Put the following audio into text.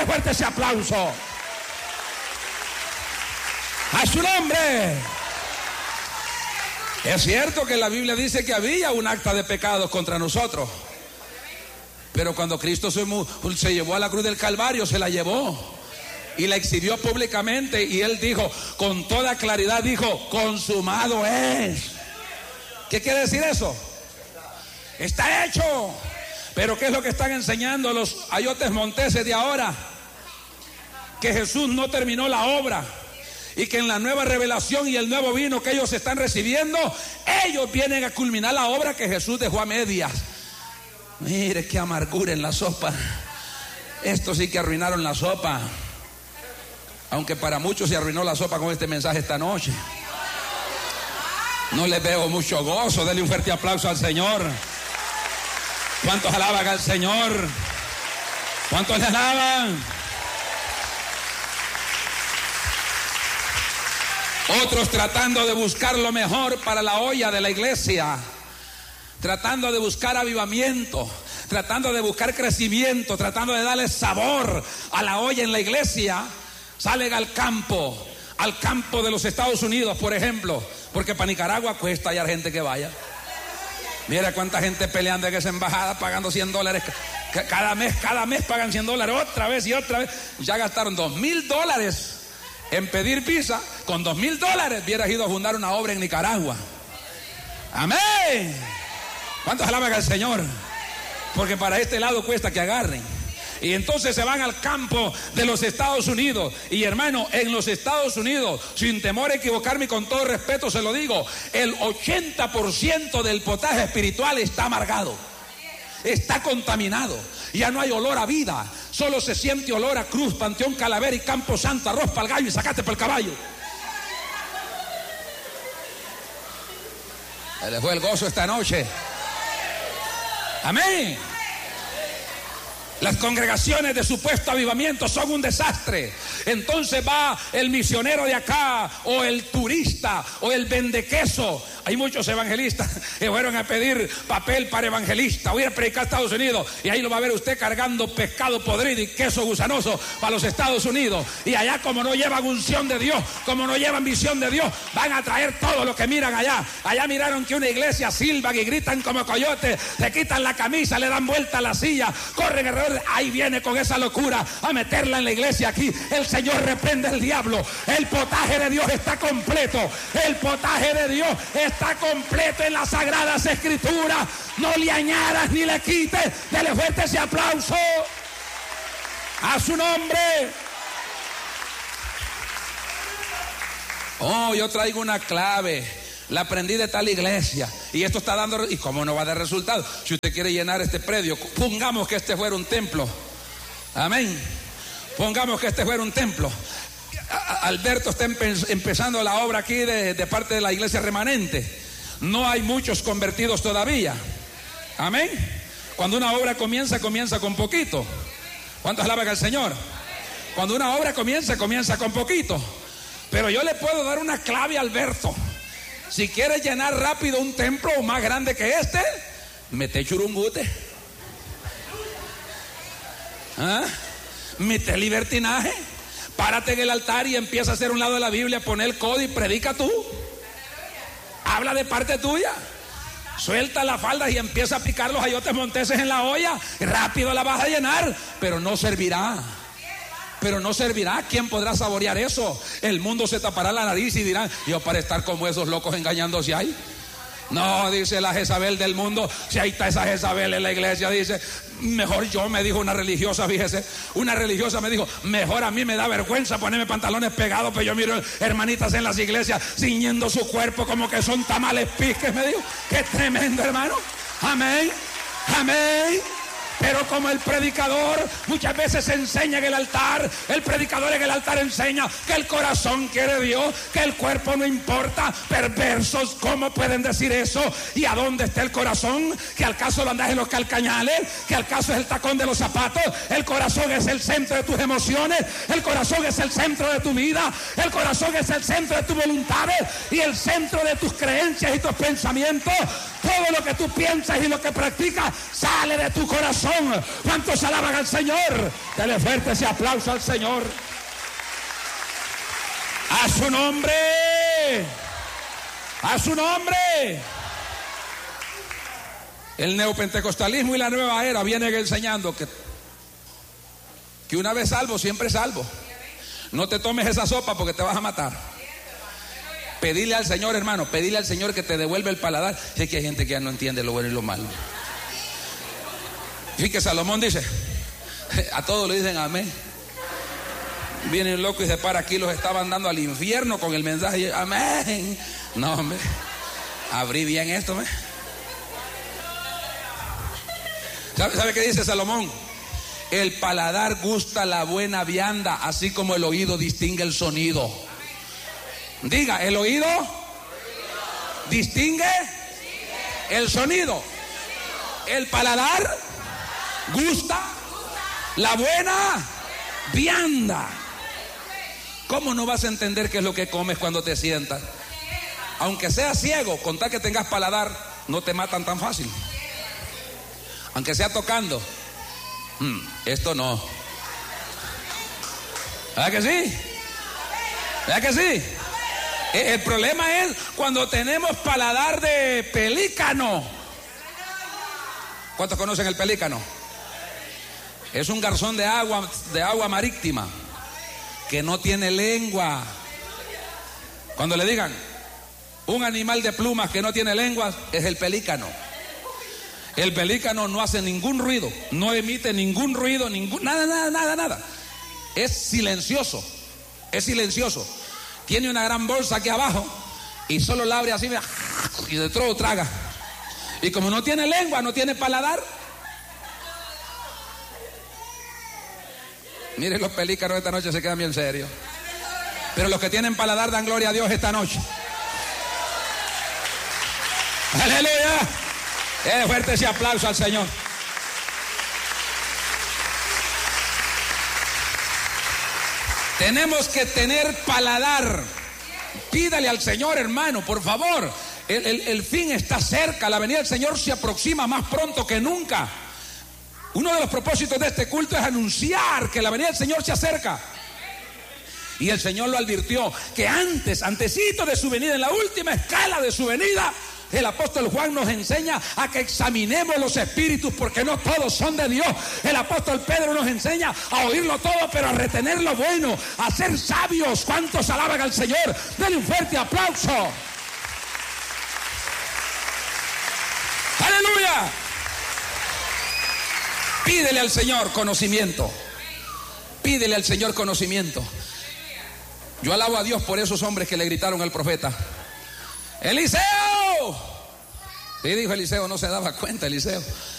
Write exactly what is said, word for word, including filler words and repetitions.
fuerte ese aplauso. A su nombre. Es cierto que la Biblia dice que había un acta de pecados contra nosotros, pero cuando Cristo se, se llevó a la cruz del Calvario, se la llevó y la exhibió públicamente, y Él dijo con toda claridad, dijo, consumado es. ¿Qué quiere decir eso? Está hecho. Pero ¿qué es lo que están enseñando los ayotes monteses de ahora? Que Jesús no terminó la obra, y que en la nueva revelación y el nuevo vino que ellos están recibiendo, ellos vienen a culminar la obra que Jesús dejó a medias. Mire qué amargura en la sopa. Estos sí que arruinaron la sopa, aunque para muchos se arruinó la sopa con este mensaje esta noche. No les veo mucho gozo. Denle un fuerte aplauso al Señor. ¿Cuántos alaban al Señor? ¿Cuántos le alaban? Otros tratando de buscar lo mejor para la olla de la iglesia, tratando de buscar avivamiento, tratando de buscar crecimiento, tratando de darle sabor a la olla en la iglesia, salen al campo, al campo de los Estados Unidos, por ejemplo, porque para Nicaragua cuesta hallar gente que vaya. Mira cuánta gente peleando en esa embajada, pagando cien dólares cada mes, cada mes pagan cien dólares, otra vez y otra vez. Ya gastaron dos mil dólares en pedir visa. Con dos mil dólares hubieras ido a fundar una obra en Nicaragua. Amén. ¿Cuántos alaban al Señor? Porque para este lado cuesta que agarren. Y entonces se van al campo de los Estados Unidos. Y hermano, en los Estados Unidos, sin temor a equivocarme y con todo respeto se lo digo, el ochenta por ciento del potaje espiritual está amargado, está contaminado. Ya no hay olor a vida, solo se siente olor a cruz, panteón, calavera y campo santo, arroz para el gallo y sacate para el caballo. Se le fue el gozo esta noche. Amén. Las congregaciones de supuesto avivamiento son un desastre. Entonces va el misionero de acá, o el turista, o el vendequeso. Hay muchos evangelistas que fueron a pedir papel para evangelista, voy a predicar a Estados Unidos, y ahí lo va a ver usted cargando pescado podrido y queso gusanoso para los Estados Unidos. Y allá, como no llevan unción de Dios, como no llevan visión de Dios, van a traer todo lo que miran allá. Allá miraron que una iglesia silban y gritan como coyotes, le quitan la camisa, le dan vuelta a la silla, corren alrededor. Ahí viene con esa locura a meterla en la iglesia. Aquí el Señor reprende al diablo. El potaje de Dios está completo. El potaje de Dios está completo en las sagradas escrituras. No le añadas ni le quites. Dele fuerte ese aplauso a su nombre. Oh, yo traigo una clave. La aprendí de tal iglesia y esto está dando. ¿Y cómo no va a dar resultado? Si usted quiere llenar este predio, pongamos que este fuera un templo. Amén. Pongamos que este fuera un templo. Alberto está empe- empezando la obra aquí de, de parte de la iglesia remanente. No hay muchos convertidos todavía. Amén. Cuando una obra comienza, comienza con poquito. ¿Cuántos alaban al Señor? Cuando una obra comienza, comienza con poquito. Pero yo le puedo dar una clave a Alberto. Si quieres llenar rápido un templo más grande que este, mete churungute. ¿Ah? Mete libertinaje. Párate en el altar y empieza a hacer un lado de la Biblia, poner el codo y predica tú. Habla de parte tuya. Suelta las faldas y empieza a picar los ayotes monteses en la olla. Rápido la vas a llenar, pero no servirá. Pero no servirá. ¿Quién podrá saborear eso? El mundo se tapará la nariz y dirán: yo para estar como esos locos engañándose ahí. No, dice la Jezabel del mundo. Si ahí está esa Jezabel en la iglesia, dice: mejor yo, me dijo una religiosa, fíjese. Una religiosa me dijo: mejor a mí me da vergüenza ponerme pantalones pegados, pero yo miro hermanitas en las iglesias ciñendo su cuerpo como que son tamales piques. Me dijo: qué tremendo, hermano. Amén, amén. Pero como el predicador muchas veces enseña en el altar, el predicador en el altar enseña que el corazón quiere Dios, que el cuerpo no importa. Perversos, ¿cómo pueden decir eso? ¿Y a dónde está el corazón? ¿Que al caso lo andas en los calcañales? ¿Que al caso es el tacón de los zapatos? El corazón es el centro de tus emociones, el corazón es el centro de tu vida, el corazón es el centro de tus voluntades y el centro de tus creencias y tus pensamientos. Todo lo que tú piensas y lo que practicas sale de tu corazón. ¿Cuántos alaban al Señor? Dale fuerte ese aplauso al Señor. A su nombre. A su nombre. El neopentecostalismo y la nueva era vienen enseñando que, que una vez salvo, siempre salvo. No te tomes esa sopa porque te vas a matar. Pedile al Señor, hermano, pedile al Señor que te devuelva el paladar. Es que hay gente que ya no entiende lo bueno y lo malo. Fíjate que Salomón dice, a todos le dicen amén. Viene un loco y se para aquí, los está mandando al infierno con el mensaje y, amén. No, hombre, abrí bien esto, ¿me? ¿Sabe, ¿Sabe qué dice Salomón? El paladar gusta la buena vianda, así como el oído distingue el sonido. Diga, el oído distingue el sonido. El paladar gusta la buena vianda. ¿Cómo no vas a entender qué es lo que comes cuando te sientas? Aunque seas ciego, con tal que tengas paladar, no te matan tan fácil. Aunque sea tocando, hmm, esto no. ¿Verdad que sí? ¿Verdad que sí? El problema es cuando tenemos paladar de pelícano. ¿Cuántos conocen el pelícano? Es un garzón de agua, de agua marítima, que no tiene lengua. Cuando le digan un animal de plumas que no tiene lengua, es el pelícano. El pelícano no hace ningún ruido, no emite ningún ruido, ningún, nada, nada, nada, nada. Es silencioso, es silencioso. Tiene una gran bolsa aquí abajo y solo la abre así y de todo traga. Y como no tiene lengua, no tiene paladar. Miren, los pelícanos esta noche se quedan bien serios. Pero los que tienen paladar dan gloria a Dios esta noche. Aleluya. Eh, fuerte ese aplauso al Señor. Tenemos que tener paladar. Pídale al Señor, hermano, por favor. El, el, el fin está cerca. La venida del Señor se aproxima más pronto que nunca. Uno de los propósitos de este culto es anunciar que la venida del Señor se acerca. Y el Señor lo advirtió que antes, antesito de su venida, en la última escala de su venida, el apóstol Juan nos enseña a que examinemos los espíritus, porque no todos son de Dios. El apóstol Pedro nos enseña a oírlo todo, pero a retener lo bueno, a ser sabios. ¿Cuántos alaban al Señor? Denle un fuerte aplauso. ¡Aleluya! Pídele al Señor conocimiento. Pídele al Señor conocimiento. Yo alabo a Dios por esos hombres que le gritaron al profeta: ¡Eliseo! Y dijo Eliseo, no se daba cuenta Eliseo.